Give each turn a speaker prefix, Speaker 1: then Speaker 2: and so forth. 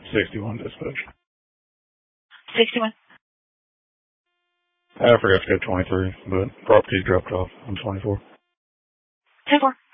Speaker 1: 61 dispatch.
Speaker 2: 61.
Speaker 1: I forgot to go 23, but property dropped off on 24.
Speaker 2: 10-4.